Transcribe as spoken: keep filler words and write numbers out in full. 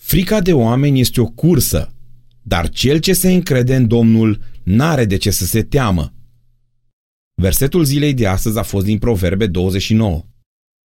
Frica de oameni este o cursă, dar cel ce se încrede în Domnul n-are de ce să se teamă. Versetul zilei de astăzi a fost din Proverbe douăzeci și nouă.